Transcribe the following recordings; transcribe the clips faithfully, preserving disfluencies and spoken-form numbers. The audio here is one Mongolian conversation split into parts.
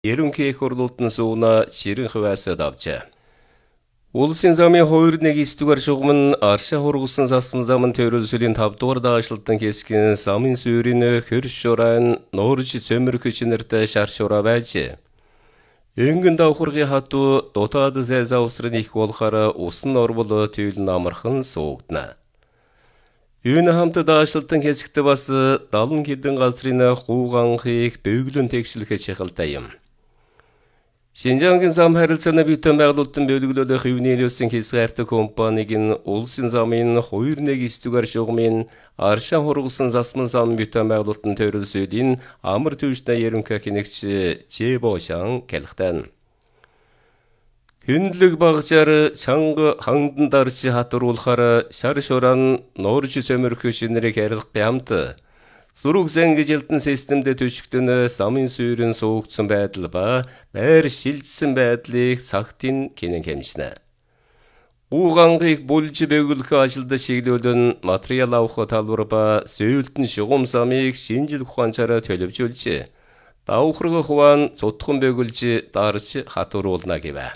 Ерөнхий их хурлын сууна ширэн хаваасад авчаа. Улсын замын хоёр нэг дугаар шугам нь аршаа хургусан засмын замын төрөлсөлийн тав дугаар даашилтан хэсгийн замын суурин хөрш шурайн нуурж цөмөрхөж нэртэй шар шураа байж. Энгэн давхургийн хатуу дутаад зайзаа усрын их болохоор усан орвол түйл намархан суугдана. Юуны хамт даашилтан хэсэгт бас далан хідэн газрын хууганхыг бөглөн тэгшлэхэж шахалтай юм. Шинжангийн зам харилцааны бүтэн байгуулалтын бөлөглөлөх Юнилиусын хязгаартай компанийн улсын замын хоёр нэг дугаар шугамын аршаа хургусан засмын зам бүтэн байгуулалтын төрөлсөлийн амар төвчний ерөнхий хинэгч Чэбошан кэлхтэн. Хөндлөг багжаар чанга хандан дарж хатруулахаар шар шуран нуурж цөмөрхөж нэрийг арилгах хамт Сураг зангижилтэн системдээ төчгдөн самын суурин суугдсан байдал ба байр шилжсэн байдлыг цагтын кэнэн хэмжнэ. Угангийг болж бөглөх ажилда чиглүүлэн материал авах талбар ба сөүлтэн шугам самыг шинжил ухаанчаараа төлөвжүүлж, давхарга хуваан цутхан бөглж дарж хатууруулна гэвэ.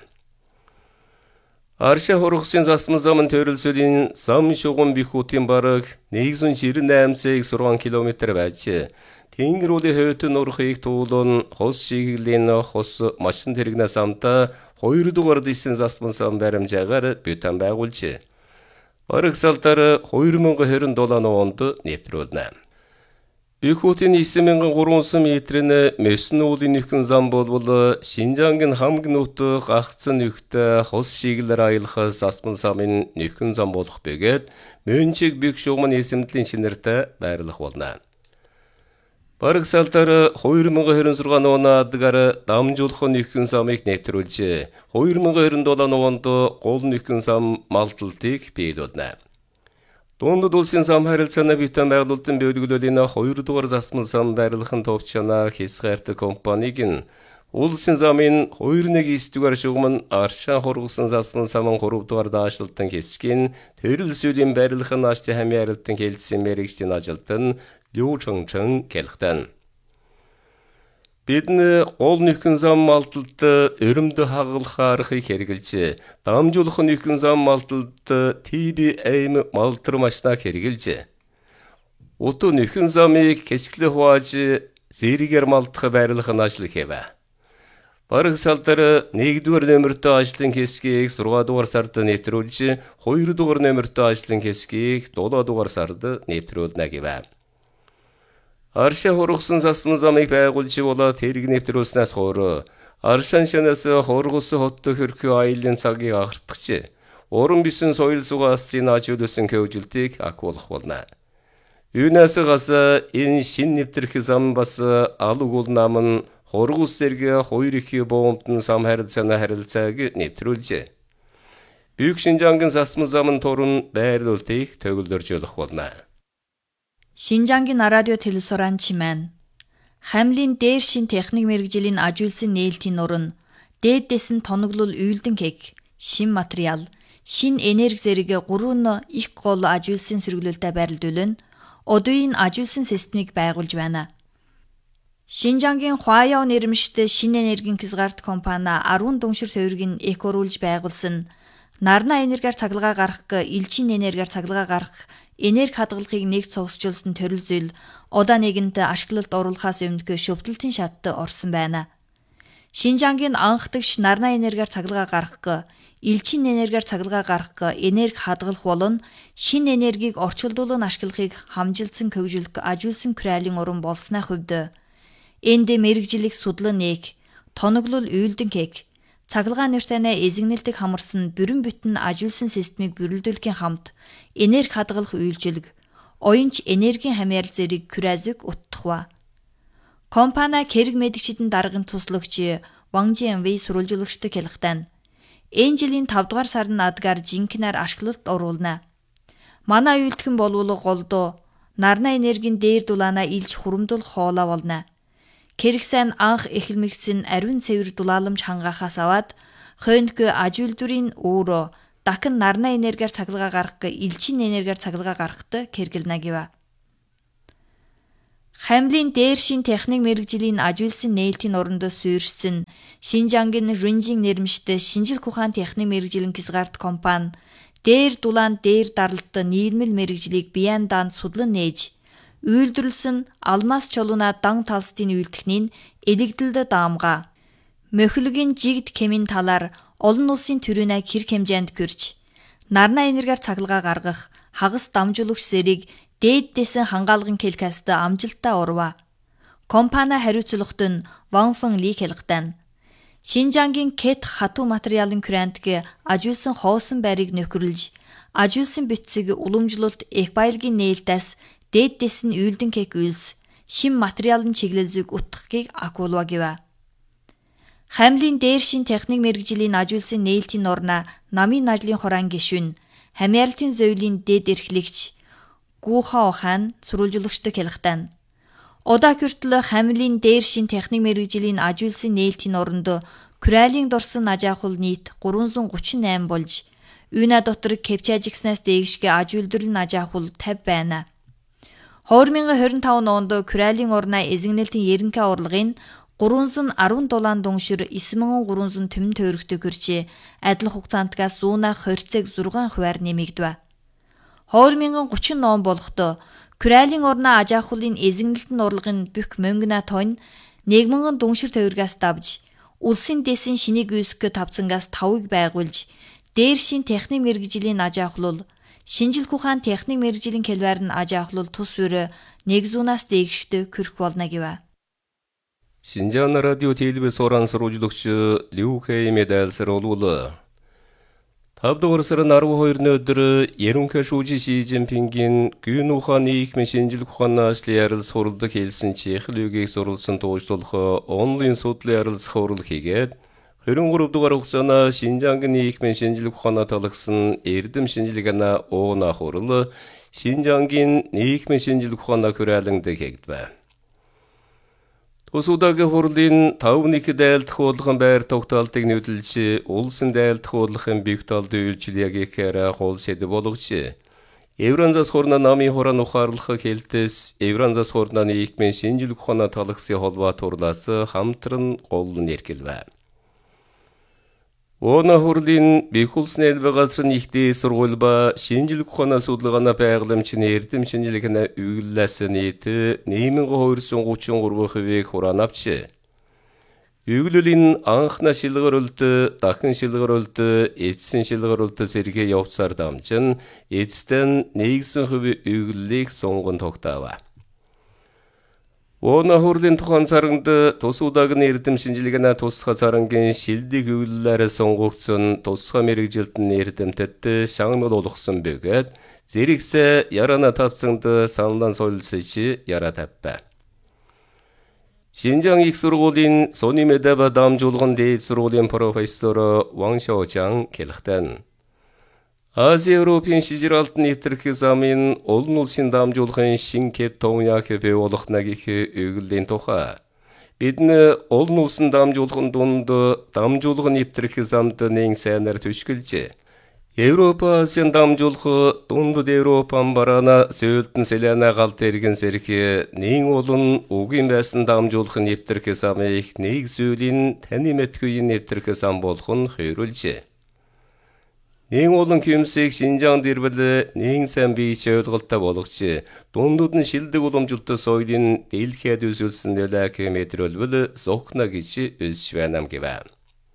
Аршаа хургусын засмын замын төрөлсөлийн зам шугам бихутын бараг нэг зуун жирэн найман цэг сурган километр байж, тэнгэрүүлийн хөйтөн урхыг туулан хос чиглэлийн хос машин тэрэгнээс амта хоёр дугаар дисэн засмын зам баримжаагаар бүтэн байгуулж, барагсалтаар хоёр мянга хорин долоо онд нэвтрүүлнэ. Бихутын ниссэн мянган гуравсан метрийн мэсэн уулын нөхөн зам болвол Шинжангийн хамгийн нутаг гагцсан нөхтэй хос шиглэр аялах засмын замын нөхөн зам болох бөгөөд Мөнчиг бих шугамын эсэмтлийн шинэртэй байрлах болно. Барагсалтаар хоёр мянга хорин зургаан онаадагаар дамжуулах нөхөн замыг нэвтрүүлж, хоёр мянга хорин долоо онд гол нөхөн зам малталтыг биелүүлнэ. Дундад улсын зам харилцааны бүтэн байгуулалтын бөлөглөлийн хоёр дугаар засмын зам байрлахын товчона хязгаартай компанийн улсын замын хоёр нэг дугаар шугам нь аршаа хургусан засмын замын гурав дугаар даашилтан хэсгийн төрөлсөлийн байрлахын ааштай хамын арилтан хэлсэн мэрэгчдийн ажилтан Лю Чончон кэлхтэн. Бидний гол нөхөн зам малталд өрөмд хагалах аргыг хэрэгжилж, дамжуулах нөхөн зам малталд Ти Би Эм малтар машинаа хэрэгжилж, утуу нөхөн замыг хэсгэлээ хувааж зэрэгээр малтах байрлах нь ажил хийвэ. Барагсалтаар нэгдүгээр нөмөртэй ажлын хэсгийг зургаан дугаар сард нэвтрүүлж, хоёр дугаар нөмөртэй ажлын хэсгийг долоо дугаар сард нэвтрүүлнэ гэвэ. Аршаа хургусан засмын замыг байгуулж болоод тэрэг нэвтрүүлснээс хойш аршаан шанаас хургус хоттой хөрхөө аялын цагийг агартгч, уран бисэн соёл сугаасын ажиулсан хөвжилтийг ахиулах болно. Юунаас гас энэ шин нэвтрэх зам бас алг ул нам нь хургус зэрэг хоёр их боомтон зам харилцааны харилцааг нэвтрүүлж, Büyük Шинжангийн засмын замын туран байрлуултыг төгөлдөржүүлэх болно. Шинжангийн радио телевизоран чимэн хамлын дээр шин техник мэргэжлийн ажуулсан нээлтийн нурн дээдээс нь тоноглол уйлдэн кек шин материал шин энерги зэрэг гурван их гол ажуулсан сэргэлэлтэй байрлуулан одоогийн ажуулсан системийг байгуулж байна. Шинжангийн Хуаяо нэрмжтэй шин энергийн хязгаарт компани арван дүншир тойргийн экоруулж байгуулсан нарна энергиар цахилгаан гаргах, элчин энергиар цахилгаан гаргах энерги хадгалагыг нэг цогцолжуулсан төрөлзөл удаа нэгэнт ашиглалт оруулахаас өмнө шөвдөлтийн шатд орсон байна. Шинжангийн анхдагч нарна энергиар цахилгаан гаргах, элчин энергиар цахилгаан гаргах энерги хадгалах болон шин энергийг орчуулдуулан ашиглахыг хамжилсан хөгжүүлэх ажуулсан кралын уран болсны хувьд энд мэргэжлийг судлан нэг тоноглол уйлдэн кек цахилгаан нэртэнэ эзэгнэлтийг хамарсан бүрэн бүтэн ажуулсан системийг бүрэлдүүлэхийн хамт энерги хадгалах үйлчилэг оюунч энергийн хамяар зэрэг крязыг уттахва. Компани хэрэг мэдгчидэн даргын туслагч Ван Жинвэй сурвалжуулагчтай хэлэхдээ энэ жилийн тав дугаар сарын адгаар жинкнээр ашиглалт оруулна. Манай үйлдэх нь болвол голдоо нарна энергийн дээр дулаана илж хурамдул хоолоо болно. Кэрэгсэн анх эхлэмэгдсэн ариун цэвэр дулааламж хангаахаас аваад хойног ажуулдурын өөрөө дахин нарна энергиар цахилгаан гаргах, элчин энергиар цахилгаан гаргахад хэрэгэлнэ гэв. Хамлын дээр шин техник мэргэжлийн ажилсан нээлтийн орондоо суурьшсан Шинжангийн Ринжинг нэрмжтэй шинжлэх ухаан техник мэргэжлийн Кисгард компани дээр дулаан дээр даралт нийгмэл мэргэжлийг биеэн даанд судлан нээж үйлдвэрлсэн алмаз чулууна дан талстын үйлдэхний элэгдэлд даамга мөхөлгийн жигд кемийн талаар олон улсын төрөнө хэрэг хэмжээнд гэрч нарна энергээр цахилгаан гаргах хагас дамжуулагч зэрэг дээддээсэн хангаалгын келкаст амжилттай урва. Компани хариуцлагт нь Ванфэн Ли хэлгтэн. Шинжангийн кет хатуу материалын күрэнтг ажилсан хоосон байрыг нөхөрлж, ажилсан битцэг уламжлалт экбайлгийн нээлтээс дээддээс нь үйлдэн кек үйлс, шим материалын чиглэлзэг утгахыг акуулва гэвэ. Хамлын дээр шин техник мэргэжлийн ажилсан нээлтийн орна намын ажлын хорон гишүүн, хамяалтын зөвлийн дээд эрхлэгч Гуха Охан сурвалжуулагчтай хэлгтэн. Удаа хүртэл Хамлын дээр шин техник мэргэжлийн ажилсан нээлтийн оронд Курайлын дурсан ажаахул нийт гурван зуун гучин eight болж, Үйна дотор Кепчажикснаас дээгшгэ ажилдвэрлэн ажаахул fifty байна. two thousand twenty-five онд Курайлын орна эзэгнэлтийн ерөнхий урлагийн three hundred ten дулаан дүншир nine thousand three hundred төмөн тойрогтой гэрчээ адил хугацаантгаас зуунаа twenty six хувиар нэмэгдэв. two thousand thirty-nine болохдоо Курайлын орна ажаахуулын эзэгнэлтэн урлагийн бүх мөнгөна тойн one thousand дүншир тойргоос давж, улсын дэсэн шинийг үүсгэх тавцангаас five-ыг байгуулж, дээр шин техник мэргэжлийн ажаахлуул, шинжлэх ухаан техник мэргэжлийн хэлбэр нь ажаахлуул тус өрөө one hundred-аас дээгштэй көрөх болно гэвэ. Шинжаан радио телевиз оран сурвалжуулагч Лю Хэймэ дайлсруулуул. five дугаар сарын twelve-ны өдөр ерөнхий шүүжи Ши Цзиньпингийн гүйн ухааны нийгмийн шинжлэх ухааны ажлын ярилцах хурлд хэлсэн чихлүүгийг сурвалжсан туужлуулах онлайн судлалын ярилцах хурал хийгээд twenty-three дугаар хугацаана Шинжангийн нийгмийн шинжлэх ухааны талагсан эрдэм шинжилгээна ууна хурал Шинжангийн нийгмийн шинжлэх ухааны хүрээлэнд хийгдэв. Усудагийн хурлын тавны дайлдах уулган байр тогтоолтыг нүүдэлж улсын дайлдах уулгын бих талдын үйлчлэгийг ихээр хол сэдв болгож Евразиас хорны намын хорон ухаарлах хэлтээс Евразиас хорны нийгмийн шинжлэх ухааны талагсын холбоо турлаас хамтран гол нэрхэлвэ. Ууна хурлын бих улсын элбэг газрын ихтэй сургууль ба шинжлэх ухааны судалгааны байгууламжны эрдэм шинжилгээний үйлээс нийт one thousand two hundred thirty-three хувийг хураан авчи. Үйлөлийн анхна шилгэрүүлэлт, дахин шилгэрүүлэлт, эцсийн шилгэрүүлэлт зэрэг явцаар дамжин эцэстэн нэгэн хувийн үйллийг сонгон тогтоова. Ууна хурлын тухайн царангад тус удаагийн эрдэм шинжилгээний тусгай царангийн шилдэг үйллээр сонгогдсон тусгай мэргэжилтэн эрдэмтэд шагнал болгосон бөгөөд зэрэгсээ ярана тавцанд саналан солилцож яра тавьбаа. Шинжаан их сургуулийн Сони Медаба дамжуулган дээд сургуулийн профессор Ван Шаочан хэлэхдээ Ази Европын шижиралт нэвтрэх замын олон улсын дамжуулгын шин кеп товняк бэволох нагих өглөлийн тухай. Бид нь олон улсын дамжуулгын дунд дамжуулга нэвтрэх замд нэг сайнаар түшгэлжээ. Европа Азийн дамжуулах дундад Европан бараана сөөлтөн селяна галт эргэн сэрх нэг олон үгийн байсан дамжуулах нэвтрэх замыг нэг зүйлийн таны мэдхүйн нэвтрэх зам болох нь хойруулжээ. Нэг олон кемсийг Шинжаанд ирвэл нэг сайн бие ойлголттой болгож дундууд нь шилдэг уламжлалт соёлын дэлхийд үзүүлсэн нөлөөг мэдрэлвэл зохно гэж үзж байна гэвэ.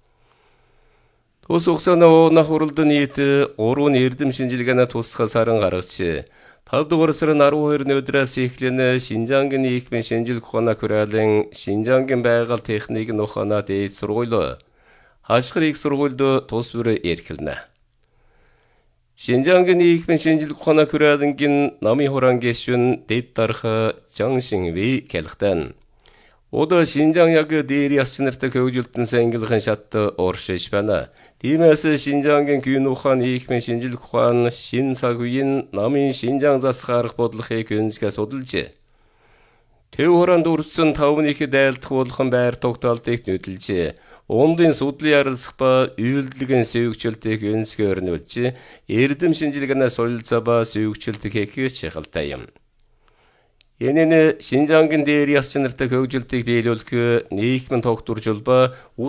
Тус хугацааны ууна хурлд нийт гурван эрдэм шинжилгээний тусгай саран гаргаж five дугаар сарын twelve-ны өдрөөс эхлэн Шинжангийн нийгмийн шинжлэх ухааны хүрээлэн Шинжангийн байгаль техникийн ухааны дээд сургууль хашгир их сургуульд тус бүр эрхэлнэ. Шинжангийн нийгмийн шинжлэх ухааны хүрээлэнгийн намын хорон гишүүн дэд дарах Жан Шинвей хэлэхдээ Удаа Шинжаан яг дээр яс нартай хөгжилтэн сангилгын шат оршиж байна. Тиймээс Шинжаангийн гүйн ухааны нийгмийн шинжлэх ухааны шин цаг үеийн намын Шинжаан засах арга бодлогыг өнцгөөс судалжээ. Төв хороонд үрдсэн тавны дайлдах болгон байр тогтоолтыг нүүдэлжээ. Онлын судлалын ярилцах ба үйлдэлгийн сүйгчлэлтийг өнцгөөр нүүлж, эрдэм шинжилгээний солилцоо ба сүйгчлэлт хийх чухалтай юм. Энэний Шинжангийн дээр яс чанартай хөгжилтийг биелүүлэх нийгмийн тогтворжулба